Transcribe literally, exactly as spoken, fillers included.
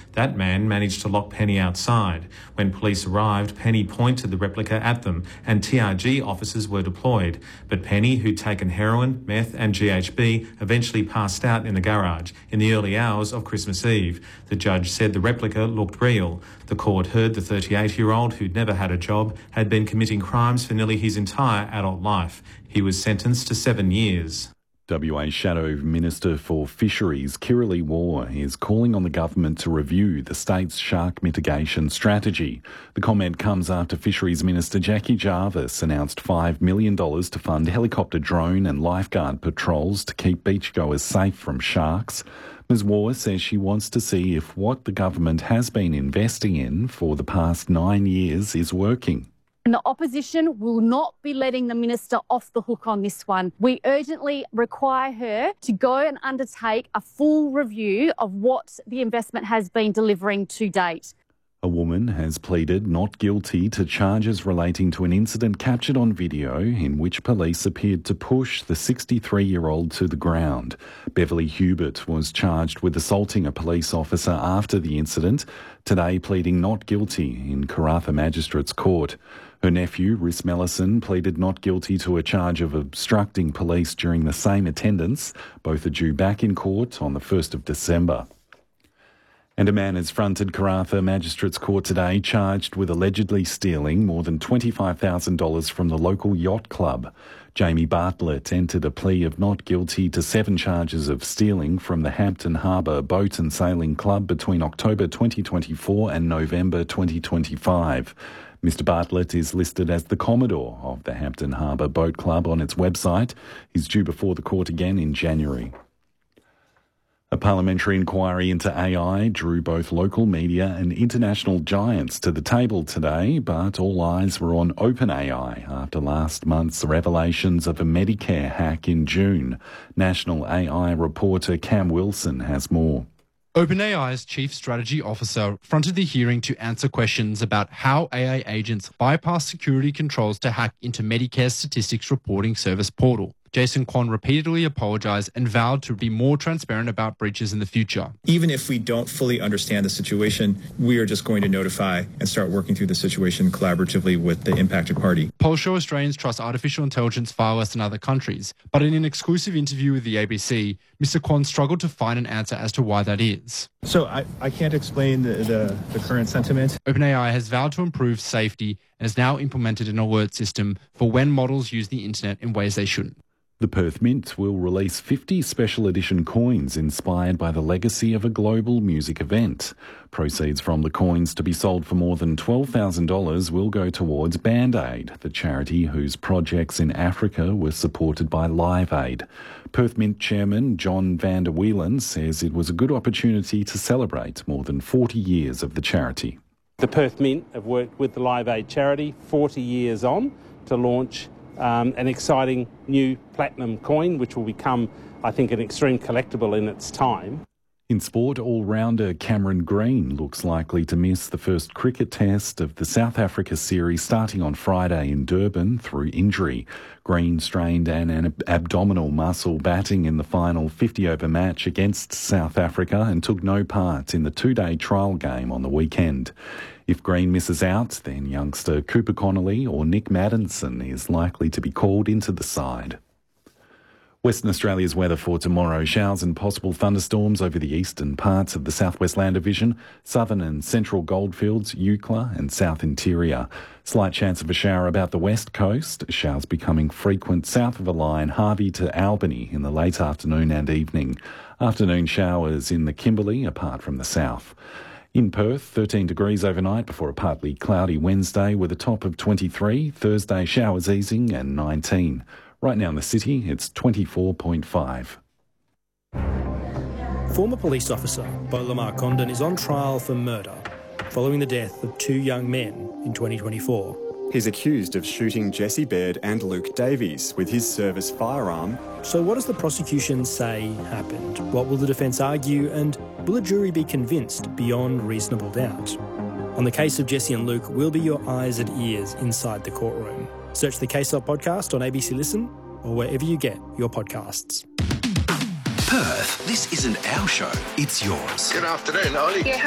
That man managed to lock Penny outside. When police arrived, Penny pointed the replica at them and T R G officers were deployed. But Penny, who'd taken heroin, meth and G H B, eventually passed out in the garage in the early hours of Christmas Eve. The judge said the replica looked real. The court heard the thirty-eight-year-old, who'd never had a job, had been committing crimes for nearly his entire adult life. He was sentenced to seven years. W A Shadow Minister for Fisheries, Kirralie Waugh, is calling on the government to review the state's shark mitigation strategy. The comment comes after Fisheries Minister Jackie Jarvis announced five million dollars to fund helicopter, drone and lifeguard patrols to keep beachgoers safe from sharks. Miz Waugh says she wants to see if what the government has been investing in for the past nine years is working. And the opposition will not be letting the minister off the hook on this one. We urgently require her to go and undertake a full review of what the investment has been delivering to date. A woman has pleaded not guilty to charges relating to an incident captured on video in which police appeared to push the sixty-three-year-old to the ground. Beverly Hubert was charged with assaulting a police officer after the incident, today pleading not guilty in Karratha Magistrates Court. Her nephew, Rhys Mellison, pleaded not guilty to a charge of obstructing police during the same attendance. Both are due back in court on the first of December. And a man has fronted Karratha Magistrates Court today charged with allegedly stealing more than twenty-five thousand dollars from the local yacht club. Jamie Bartlett entered a plea of not guilty to seven charges of stealing from the Hampton Harbour Boat and Sailing Club between October twenty twenty-four and November twenty twenty-five. Mister Bartlett is listed as the Commodore of the Hampton Harbour Boat Club on its website. He's due before the court again in January. A parliamentary inquiry into A I drew both local media and international giants to the table today, but all eyes were on OpenAI after last month's revelations of a Medicare hack in June. National A I reporter Cam Wilson has more. OpenAI's Chief Strategy Officer fronted the hearing to answer questions about how A I agents bypass security controls to hack into Medicare's statistics reporting service portal. Jason Kwon repeatedly apologised and vowed to be more transparent about breaches in the future. Even if we don't fully understand the situation, we are just going to notify and start working through the situation collaboratively with the impacted party. Polls show Australians trust artificial intelligence far less than other countries, but in an exclusive interview with the A B C, Mister Kwon struggled to find an answer as to why that is. So I, I can't explain the, the, the current sentiment. OpenAI has vowed to improve safety and has now implemented an alert system for when models use the internet in ways they shouldn't. The Perth Mint will release fifty special edition coins inspired by the legacy of a global music event. Proceeds from the coins, to be sold for more than twelve thousand dollars, will go towards Band Aid, the charity whose projects in Africa were supported by Live Aid. Perth Mint Chairman John van der Wielen says it was a good opportunity to celebrate more than forty years of the charity. The Perth Mint have worked with the Live Aid charity forty years on to launch Um, an exciting new platinum coin, which will become, I think, an extreme collectible in its time. In sport, all-rounder Cameron Green looks likely to miss the first cricket test of the South Africa series starting on Friday in Durban through injury. Green strained an ab- abdominal muscle batting in the final fifty-over match against South Africa and took no part in the two-day trial game on the weekend. If Green misses out, then youngster Cooper Connolly or Nick Maddinson is likely to be called into the side. Western Australia's weather for tomorrow: showers and possible thunderstorms over the eastern parts of the Southwest Land Division, southern and central goldfields, Eucla and south interior. Slight chance of a shower about the west coast, showers becoming frequent south of the line, Harvey to Albany in the late afternoon and evening. Afternoon showers in the Kimberley apart from the south. In Perth, thirteen degrees overnight before a partly cloudy Wednesday with a top of twenty-three, Thursday showers easing and nineteen. Right now in the city, it's twenty-four point five. Former police officer Beau Lamar Condon is on trial for murder following the death of two young men in twenty twenty-four. He's accused of shooting Jesse Baird and Luke Davies with his service firearm. So what does the prosecution say happened? What will the defence argue, and will a jury be convinced beyond reasonable doubt? On the case of Jesse and Luke, we'll be your eyes and ears inside the courtroom. Search the Case Up podcast on A B C Listen or wherever you get your podcasts. Perth, this isn't our show, it's yours. Good afternoon, Ollie. Yeah.